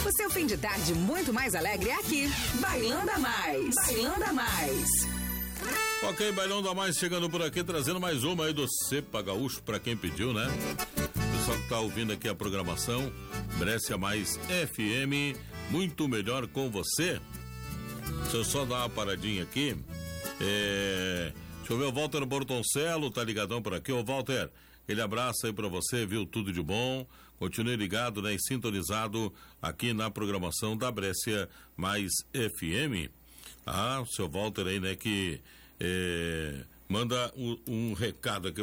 O seu fim de tarde muito mais alegre é aqui. Bailando Mais. Bailando Mais. Ok, Bailão da Mais chegando por aqui, trazendo mais uma aí do Cepa Gaúcho, pra quem pediu, né? O pessoal que tá ouvindo aqui a programação, Brescia Mais FM, muito melhor com você. Deixa eu só dar uma paradinha aqui. Deixa eu ver, o Walter Bortoncelo tá ligadão por aqui. Ô Walter, aquele abraço aí pra você, viu? Tudo de bom. Continue ligado, né? E sintonizado aqui na programação da Brescia Mais FM. O seu Walter aí, né? Que manda um recado aqui.